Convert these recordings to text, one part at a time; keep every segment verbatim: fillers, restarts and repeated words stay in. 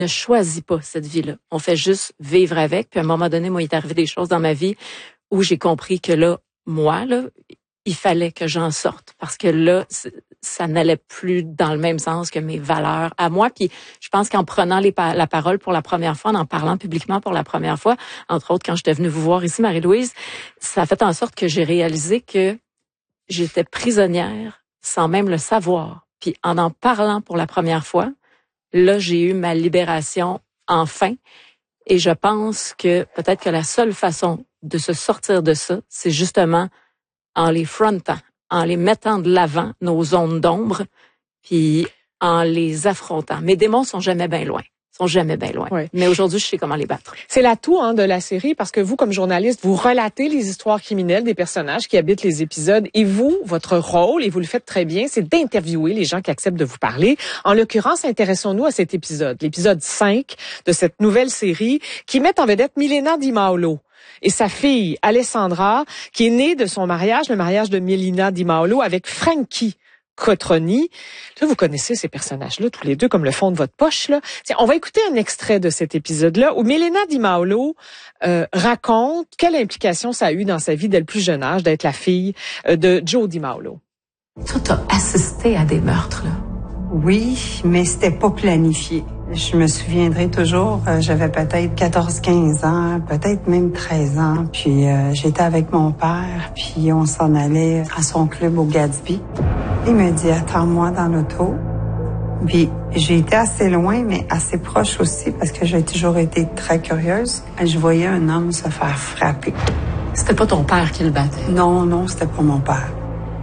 ne choisit pas cette vie-là. On fait juste vivre avec. Puis à un moment donné, moi, il est arrivé des choses dans ma vie où j'ai compris que là, moi, là, il fallait que j'en sorte parce que là, ça n'allait plus dans le même sens que mes valeurs à moi. Puis je pense qu'en prenant les pa- la parole pour la première fois, en en parlant publiquement pour la première fois, entre autres quand j'étais venue vous voir ici, Marie-Louise, ça a fait en sorte que j'ai réalisé que j'étais prisonnière sans même le savoir. Puis en en parlant pour la première fois, là, j'ai eu ma libération enfin. Et je pense que peut-être que la seule façon de se sortir de ça, c'est justement en les frontant, en les mettant de l'avant, nos zones d'ombre, puis en les affrontant. Mes démons sont jamais bien loin. sont jamais bien loin. Oui. Mais aujourd'hui, je sais comment les battre. C'est l'atout hein, de la série parce que vous, comme journaliste, vous relatez les histoires criminelles des personnages qui habitent les épisodes et vous, votre rôle, et vous le faites très bien, c'est d'interviewer les gens qui acceptent de vous parler. En l'occurrence, intéressons-nous à cet épisode, l'épisode cinq de cette nouvelle série qui met en vedette Milena Di Maolo et sa fille Alessandra, qui est née de son mariage, le mariage de Milena Di Maolo avec Frankie Cotroni. Là, vous connaissez ces personnages-là, tous les deux, comme le fond de votre poche. Là. Tiens, on va écouter un extrait de cet épisode-là où Milena Di Maolo euh, raconte quelle implication ça a eu dans sa vie dès le plus jeune âge d'être la fille euh, de Joe Di Maolo. Toi, t'as assisté à des meurtres, là? Oui, mais c'était pas planifié. Je me souviendrai toujours, euh, j'avais peut-être quatorze quinze ans, peut-être même treize ans, puis euh, j'étais avec mon père, puis on s'en allait à son club au Gatsby. Il me dit « Attends-moi dans l'auto ». Puis j'ai été assez loin, mais assez proche aussi, parce que j'ai toujours été très curieuse. Je voyais un homme se faire frapper. C'était pas ton père qui le battait? Non, non, c'était pas mon père.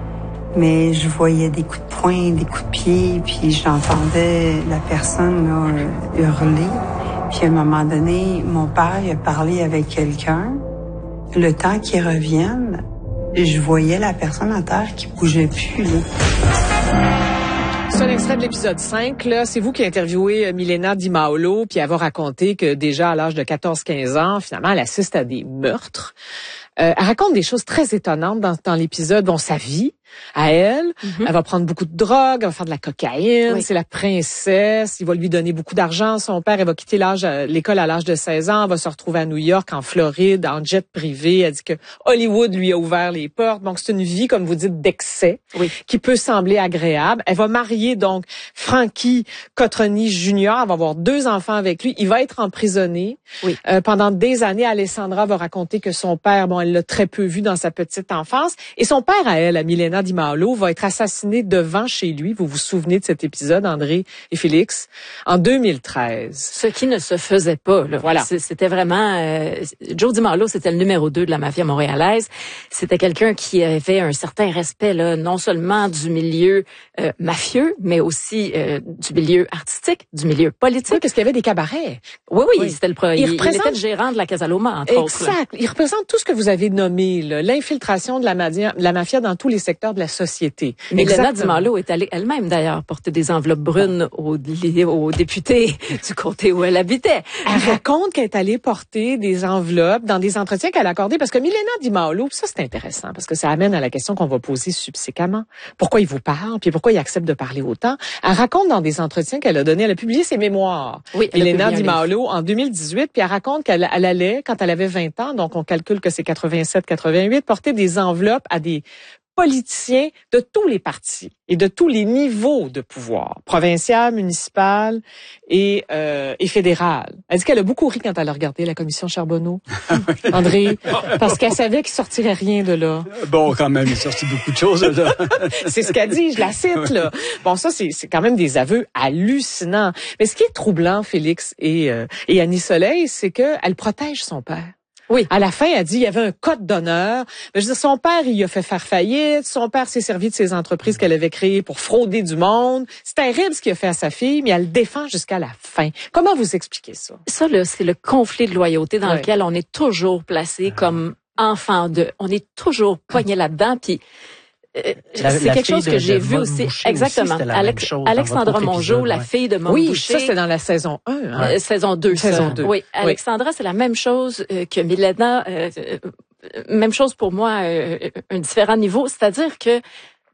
Mais je voyais des coups de poing, des coups de pied, puis j'entendais la personne là, hurler. Puis à un moment donné, mon père il a parlé avec quelqu'un. Le temps qu'il revienne, je voyais la personne à terre qui bougeait plus. Là. C'est un extrait de l'épisode cinq. Là, c'est vous qui interviewez Milena Di Maolo, puis elle va raconter que déjà à l'âge de quatorze quinze ans, finalement, elle assiste à des meurtres. Euh, elle raconte des choses très étonnantes dans, dans l'épisode. Bon, sa vie à elle, mm-hmm. Elle va prendre beaucoup de drogue, elle va faire de la cocaïne, oui. C'est la princesse, il va lui donner beaucoup d'argent. Son père, elle va quitter l'âge, l'école à l'âge de seize ans, elle va se retrouver à New York, en Floride, en jet privé. Elle dit que Hollywood lui a ouvert les portes. Donc, c'est une vie, comme vous dites, d'excès, oui. Qui peut sembler agréable. Elle va marier, donc, Frankie Cotroni Junior. Elle va avoir deux enfants avec lui. Il va être emprisonné. Oui. Euh, pendant des années, Alessandra va raconter que son père, bon, elle l'a très peu vu dans sa petite enfance. Et son père à elle, à Milena Di Maolo, va être assassiné devant chez lui. Vous vous souvenez de cet épisode, André et Félix, en deux mille treize. Ce qui ne se faisait pas. Là. Voilà. C'était vraiment... Euh, Joe Di Maolo, c'était le numéro deux de la mafia montréalaise. C'était quelqu'un qui avait un certain respect, là, non seulement du milieu euh, mafieux, mais aussi euh, du milieu artistique, du milieu politique. Oui, parce qu'il y avait des cabarets. Oui, oui, oui. C'était le premier. Il, il, représente... il était le gérant de la Casa Loma, entre exact. autres. Exact. Il représente tout ce que vous avez nommé, là, l'infiltration de la, mafia, de la mafia dans tous les secteurs de la société. Milena Di Maolo est allée elle-même, d'ailleurs, porter des enveloppes brunes aux, aux députés du comté où elle habitait. Elle raconte qu'elle est allée porter des enveloppes dans des entretiens qu'elle a accordés, parce que Milena Di Maolo, ça c'est intéressant, parce que ça amène à la question qu'on va poser subséquemment. Pourquoi il vous parle, puis pourquoi il accepte de parler autant? Elle raconte dans des entretiens qu'elle a donnés, elle a publié ses mémoires. Oui, Milena Di Maolo en deux mille dix-huit, puis elle raconte qu'elle elle allait, quand elle avait vingt ans, donc on calcule que c'est quatre-vingt-sept quatre-vingt-huit, porter des enveloppes à des politiciens de tous les partis et de tous les niveaux de pouvoir, provincial, municipal et, euh, et fédéral. Elle dit qu'elle a beaucoup ri quand elle a regardé la commission Charbonneau, André, parce qu'elle savait qu'il sortirait rien de là. Bon, quand même, il est sorti beaucoup de choses de là. C'est ce qu'elle dit, je la cite, là. Bon, ça, c'est, c'est quand même des aveux hallucinants. Mais ce qui est troublant, Félix et, euh, et Annie Soleil, c'est qu'elle protège son père. Oui. À la fin, elle dit, il y avait un code d'honneur. Je veux dire, son père, il a fait faire faillite. Son père s'est servi de ses entreprises qu'elle avait créées pour frauder du monde. C'est terrible ce qu'il a fait à sa fille, mais elle le défend jusqu'à la fin. Comment vous expliquez ça? Ça, là, c'est le conflit de loyauté dans oui. lequel on est toujours placé comme enfant de... On est toujours poigné là-dedans, puis... Euh, la, c'est la quelque chose de, que j'ai de vu aussi. Boucher exactement. Aussi, Alex, Alexandra Mongeau, la fille de Maude oui, Boucher. Oui, ça, c'est dans la saison un. Hein? Euh, saison deux. Saison deux. Oui, Alexandra, oui. C'est la même chose euh, que Milena. Euh, euh, même chose pour moi, euh, un différent niveau. C'est-à-dire que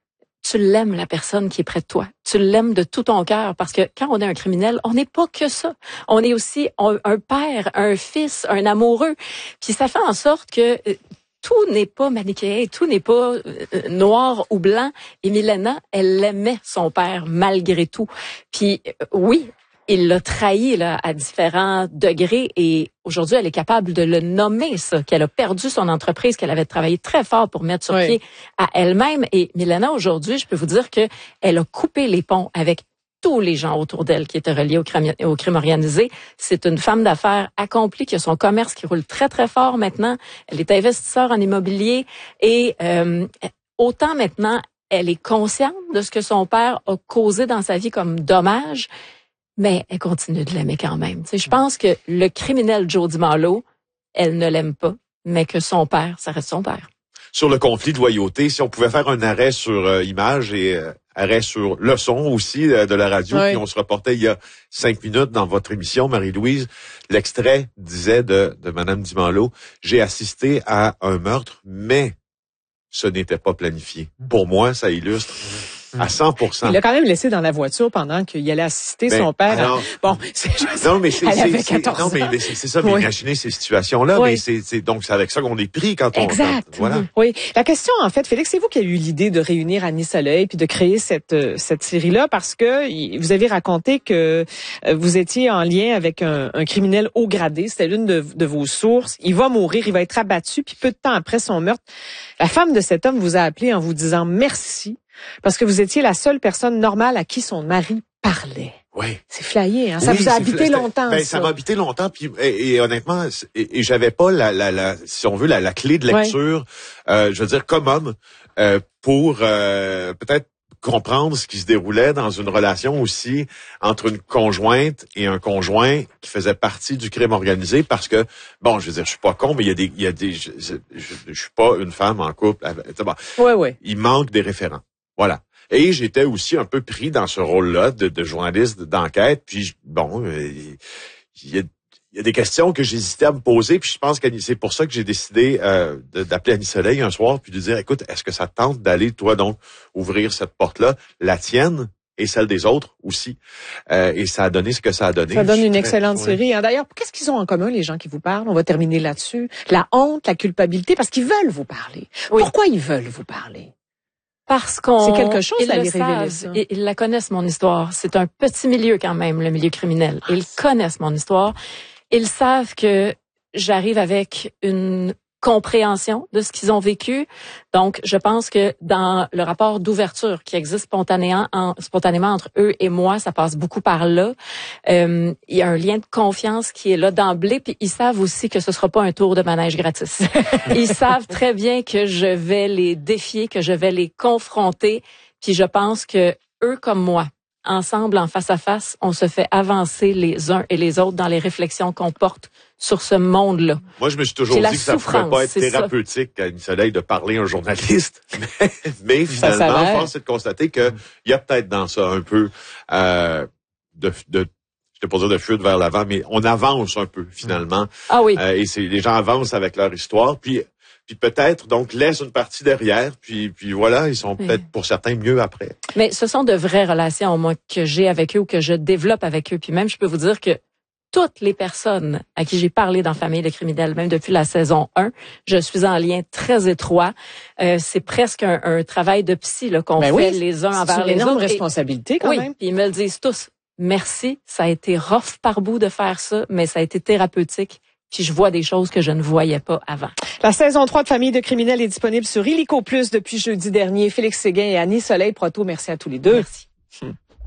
tu l'aimes, la personne qui est près de toi. Tu l'aimes de tout ton cœur parce que quand on est un criminel, on n'est pas que ça. On est aussi un, un père, un fils, un amoureux. Puis ça fait en sorte que euh, tout n'est pas manichéen, tout n'est pas euh, noir ou blanc. Et Milena, elle aimait son père malgré tout. Puis euh, oui, il l'a trahi là, à différents degrés et aujourd'hui, elle est capable de le nommer, ça, qu'elle a perdu son entreprise, qu'elle avait travaillé très fort pour mettre sur oui. pied à elle-même. Et Milena, aujourd'hui, je peux vous dire que elle a coupé les ponts avec tous les gens autour d'elle qui étaient reliés au crime, au crime organisé. C'est une femme d'affaires accomplie qui a son commerce qui roule très, très fort maintenant. Elle est investisseur en immobilier et euh, autant maintenant, elle est consciente de ce que son père a causé dans sa vie comme dommage, mais elle continue de l'aimer quand même. Tu sais, je pense que le criminel Joe DiMaolo, elle ne l'aime pas, mais que son père, ça reste son père. Sur le conflit de loyauté, si on pouvait faire un arrêt sur euh, image et euh, arrêt sur le son aussi euh, de la radio, oui. puis on se reportait il y a cinq minutes dans votre émission, Marie-Louise, l'extrait disait de, de Madame DiMaolo, j'ai assisté à un meurtre, mais ce n'était pas planifié. Pour moi, ça illustre à cent pour cent. Il l'a quand même laissé dans la voiture pendant qu'il allait assister ben, son père. Alors, à... Bon, c'est juste... Non, mais c'est, elle c'est, avait c'est, quatorze non, mais, ans. mais c'est, c'est ça, mais oui. imaginez ces situations-là, oui. mais c'est, c'est, donc c'est avec ça qu'on est pris quand on... Exact. Quand, voilà. Oui. La question, en fait, Félix, c'est vous qui avez eu l'idée de réunir Annie Soleil puis de créer cette, cette série-là parce que vous avez raconté que vous étiez en lien avec un, un criminel haut gradé. C'était l'une de, de vos sources. Il va mourir, il va être abattu, puis peu de temps après son meurtre, la femme de cet homme vous a appelé en vous disant merci parce que vous étiez la seule personne normale à qui son mari parlait. Oui. C'est flayé, hein? Ça oui, vous a habité longtemps, ben, ça. Ça m'a habité longtemps, puis et, et honnêtement, et, et j'avais pas la, la, la, si on veut, la, la clé de lecture, ouais. euh, je veux dire, comme homme, euh, pour euh, peut-être comprendre ce qui se déroulait dans une relation aussi entre une conjointe et un conjoint qui faisait partie du crime organisé, parce que, bon, je veux dire, je suis pas con, mais il y a des, il y a des, je, je, je, je suis pas une femme en couple. Bon, ouais, ouais. Il manque des référents. Voilà. Et j'étais aussi un peu pris dans ce rôle-là de, de journaliste d'enquête. Puis, bon, il y a, il y a des questions que j'hésitais à me poser. Puis je pense que c'est pour ça que j'ai décidé euh, de, d'appeler Annie Soleil un soir puis de dire, écoute, est-ce que ça te tente d'aller, toi, donc, ouvrir cette porte-là, la tienne et celle des autres aussi. Euh, et ça a donné ce que ça a donné. Ça donne une très, excellente ouais. série. Hein. D'ailleurs, qu'est-ce qu'ils ont en commun, les gens qui vous parlent? On va terminer là-dessus. La honte, la culpabilité, parce qu'ils veulent vous parler. Oui. Pourquoi ils veulent vous parler? Parce qu'on... C'est quelque chose d'aller révéler ça. Ils, ils la connaissent, mon histoire. C'est un petit milieu quand même, le milieu criminel. Ils connaissent mon histoire. Ils savent que j'arrive avec une compréhension de ce qu'ils ont vécu. Donc, je pense que dans le rapport d'ouverture qui existe spontanément, en, spontanément entre eux et moi, ça passe beaucoup par là. Euh, il y a un lien de confiance qui est là d'emblée, puis ils savent aussi que ce sera pas un tour de manège gratis. Ils savent très bien que je vais les défier, que je vais les confronter, puis je pense que eux comme moi, ensemble, en face à face, on se fait avancer les uns et les autres dans les réflexions qu'on porte sur ce monde-là. Moi, je me suis toujours dit que ça ne pouvait pas être thérapeutique à Annie Soleil de parler à un journaliste. mais, mais finalement, force est de constater qu'il y a peut-être dans ça un peu euh, de... de je ne vais pas dire de fuite vers l'avant, mais on avance un peu, finalement. Ah oui. Euh, et c'est, les gens avancent avec leur histoire. Puis... Puis peut-être, donc, laisse une partie derrière, puis puis voilà, ils sont oui. peut-être pour certains mieux après. Mais ce sont de vraies relations, moi, que j'ai avec eux ou que je développe avec eux. Puis même, je peux vous dire que toutes les personnes à qui j'ai parlé dans Famille de criminels, même depuis la saison un, je suis en lien très étroit. Euh, c'est presque un, un travail de psy là, qu'on ben fait oui, les uns envers les autres. C'est une énorme responsabilité quand oui, même. Puis ils me le disent tous. Merci, ça a été rough par bout de faire ça, mais ça a été thérapeutique. Puis je vois des choses que je ne voyais pas avant. La saison trois de Famille de criminels est disponible sur Illico Plus depuis jeudi dernier. Félix Séguin et Annie Soleil Proto, merci à tous les deux. Merci. Hum.